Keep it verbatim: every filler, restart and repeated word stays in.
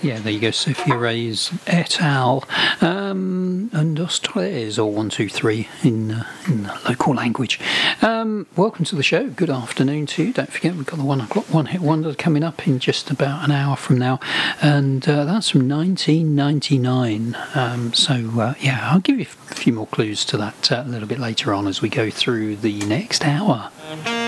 Yeah, there you go. Sophia Reyes et al. Um, and Australians, or one, two, three in uh, in the local language. Um, welcome to the show. Good afternoon to you. Don't forget, we've got the one o'clock one hit wonder coming up in just about an hour from now, and uh, that's from nineteen ninety-nine. Um, so uh, yeah, I'll give you a few more clues to that uh, a little bit later on as we go through the next hour.